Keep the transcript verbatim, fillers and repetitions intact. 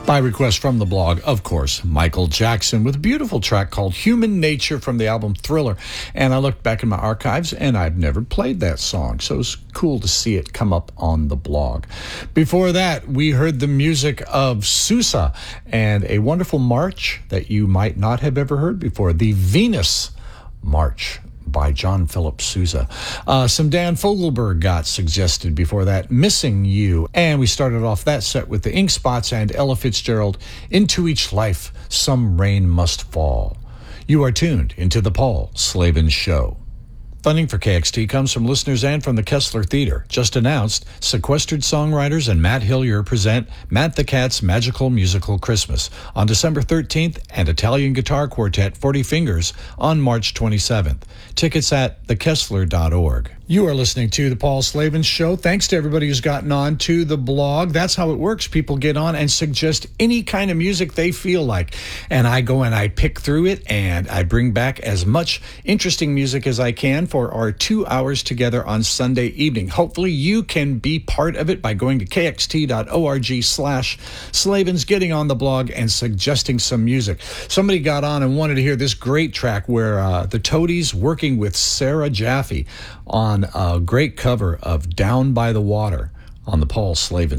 By request from the blog, of course, Michael Jackson with a beautiful track called Human Nature from the album Thriller. And I looked back in my archives and I've never played that song, so it's cool to see it come up on the blog. Before that, we heard the music of Sousa and a wonderful march that you might not have ever heard before, the Venus March by John Philip Sousa. Uh, some Dan Fogelberg got suggested before that, Missing You. And we started off that set with the Ink Spots and Ella Fitzgerald, Into Each Life, Some Rain Must Fall. You are tuned into the Paul Slavin Show. Funding for K X T comes from listeners and from the Kessler Theater. Just announced, Sequestered Songwriters and Matt Hillier present Matt the Cat's Magical Musical Christmas on December thirteenth and Italian Guitar Quartet forty Fingers on March twenty-seventh. Tickets at the kessler dot org. You are listening to The Paul Slavin Show. Thanks to everybody who's gotten on to the blog. That's how it works. People get on and suggest any kind of music they feel like. And I go and I pick through it and I bring back as much interesting music as I can for our two hours together on Sunday evening. Hopefully you can be part of it by going to k x t dot org slash Slavins, getting on the blog and suggesting some music. Somebody got on and wanted to hear this great track where uh, the Toadies working with Sarah Jaffe on a great cover of Down by the Water on the Paul Slavin